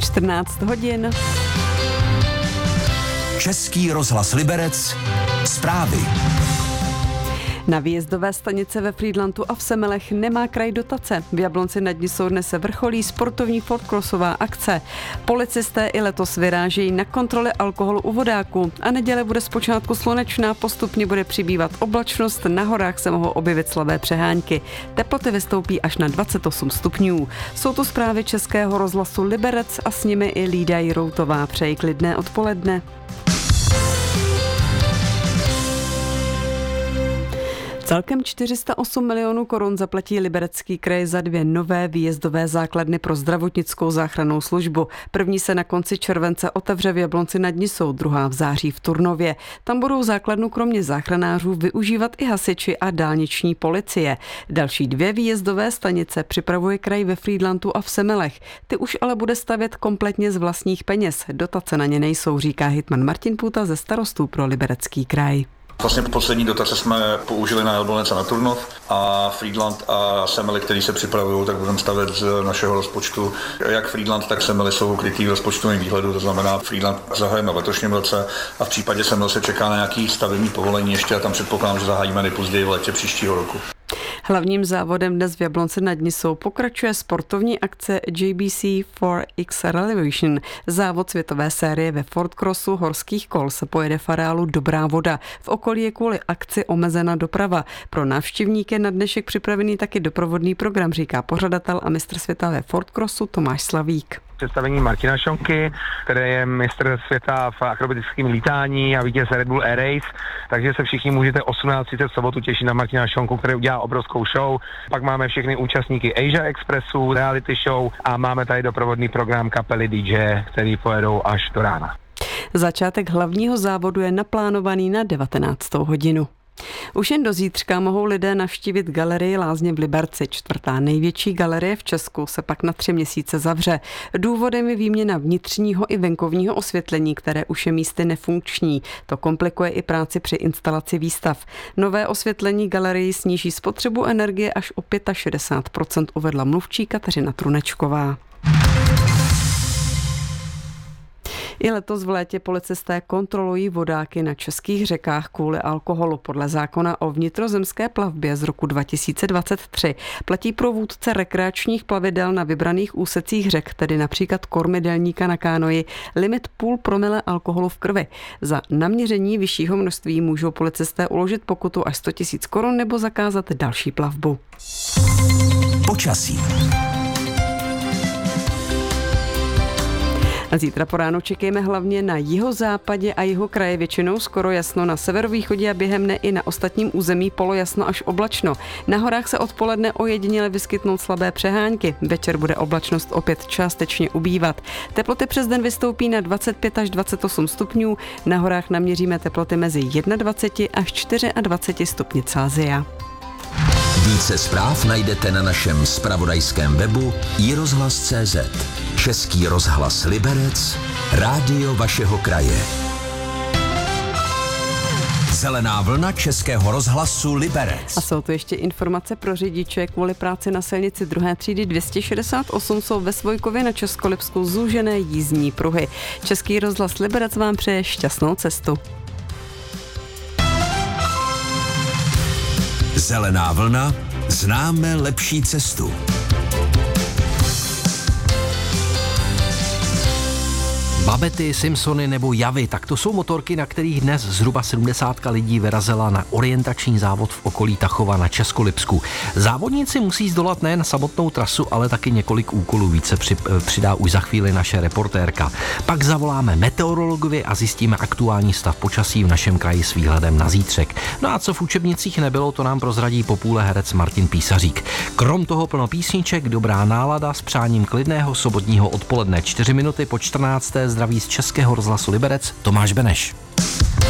14 hodin. Český rozhlas Liberec. Zprávy. Na výjezdové stanice ve Frýdlantu a v Semelech nemá kraj dotace. V Jablonci nad Nisou dnes se vrcholí sportovní fordcrossová akce. Policisté i letos vyrážejí na kontroly alkoholu u vodáků a neděle bude zpočátku slunečná, postupně bude přibývat oblačnost, na horách se mohou objevit slabé přehánky. Teploty vystoupí až na 28 stupňů. Jsou to zprávy Českého rozhlasu Liberec a s nimi i Lída Jiroutová. Přeji klidné odpoledne. Celkem 408 milionů korun zaplatí Liberecký kraj za 2 nové výjezdové základny pro zdravotnickou záchrannou službu. První se na konci července otevře v Jablonci nad Nisou, druhá v září v Turnově. Tam budou základnu kromě záchranářů využívat i hasiči a dálniční policie. Další 2 výjezdové stanice připravuje kraj ve Frýdlantu a v Semelech. Ty už ale bude stavět kompletně z vlastních peněz. Dotace na ně nejsou, říká hejtman Martin Půta ze Starostů pro Liberecký kraj. Vlastně poslední dotace jsme použili na Jablonec a na Turnov a Frýdlant a Semely, který se připravují, tak budeme stavět z našeho rozpočtu. Jak Frýdlant, tak Semely jsou krytý v rozpočtovém výhledu, to znamená Frýdlant zahajeme v letošním roce a v případě Semel se čeká na nějaký stavební povolení ještě a tam předpokládám, že zahájíme nejpozději v létě příštího roku. Hlavním závodem dnes v Jablonci nad Nisou pokračuje sportovní akce JBC 4X Elevation. Závod světové série ve fordcrossu horských kol se pojede v areálu Dobrá voda. V okolí je kvůli akci omezena doprava. Pro návštěvníky je na dnešek připravený taky doprovodný program, říká pořadatel a mistr světa ve fordcrossu Tomáš Slavík. Představení Martina Šonky, který je mistr světa v akrobatickém lítání a vítěz Red Bull Air Race, takže se všichni můžete 18:30 v sobotu těšit na Martina Šonku, který udělá obrovskou show. Pak máme všechny účastníky Asia Expressu, reality show a máme tady doprovodný program kapely DJ, který pojedou až do rána. Začátek hlavního závodu je naplánovaný na 19. hodinu. Už jen do zítřka mohou lidé navštívit galerii Lázně v Liberci. 4. největší galerie v Česku se pak na 3 měsíce zavře. Důvodem je výměna vnitřního i venkovního osvětlení, které už je místy nefunkční. To komplikuje i práci při instalaci výstav. Nové osvětlení galerii sníží spotřebu energie až o 65%, uvedla mluvčí Kateřina Trunečková. I letos v létě policisté kontrolují vodáky na českých řekách kvůli alkoholu. Podle zákona o vnitrozemské plavbě z roku 2023 platí pro vůdce rekreačních plavidel na vybraných úsecích řek, tedy například kormidelníka na kánoji, limit 0,5 promile alkoholu v krvi. Za naměření vyššího množství můžou policisté uložit pokutu až 100 000 korun nebo zakázat další plavbu. Počasí. Zítra po ránu čekejme hlavně na jihozápadě a jihokraji, většinou skoro jasno, na severovýchodě a během dne i na ostatním území polojasno až oblačno. Na horách se odpoledne ojediněle vyskytnou slabé přehánky. Večer bude oblačnost opět částečně ubývat. Teploty přes den vystoupí na 25 až 28 stupňů. Na horách naměříme teploty mezi 21 až 24 stupni Celsia. Více zpráv najdete na našem zpravodajském webu iRozhlas.cz. Český rozhlas Liberec, rádio vašeho kraje. Zelená vlna Českého rozhlasu Liberec. A jsou tu ještě informace pro řidiče. Kvůli práci na silnici 2. třídy 268 jsou ve Svojkově na Českolipsku zúžené jízdní pruhy. Český rozhlas Liberec vám přeje šťastnou cestu. Zelená vlna, známe lepší cestu. Babety, Simpsony nebo Javy, tak to jsou motorky, na kterých dnes zhruba 70 lidí vyrazila na orientační závod v okolí Tachova na Českolipsku. Závodníci musí zdolat nejen samotnou trasu, ale taky několik úkolů. Více přidá už za chvíli naše reportérka. Pak zavoláme meteorologovi a zjistíme aktuální stav počasí v našem kraji s výhledem na zítřek. No a co v učebnicích nebylo, to nám prozradí po půle herec Martin Písařík. Krom toho plno písniček, dobrá nálada s přáním klidného sobotního odpoledne. 4 minuty po 14. Zdraví z Českého rozhlasu Liberec Tomáš Beneš.